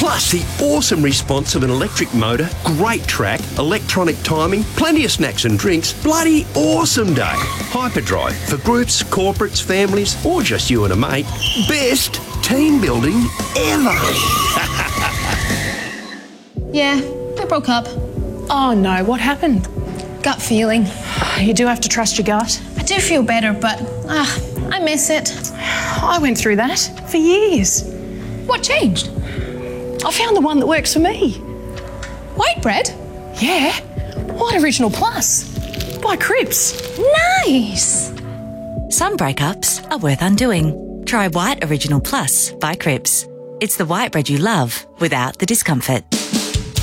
Plus the awesome response of an electric motor, great track, electronic timing, plenty of snacks and drinks. Bloody awesome day. Hyperdrive for groups, corporates, families, or just you and a mate. Best team building ever. Yeah, we broke up. Oh no, what happened? Gut feeling. You do have to trust your gut. I do feel better, but I miss it. I went through that for years. What changed? I found the one that works for me. White bread? Yeah, White Original Plus by Cribs. Nice! Some breakups are worth undoing. Try White Original Plus by Cribs. It's the white bread you love without the discomfort.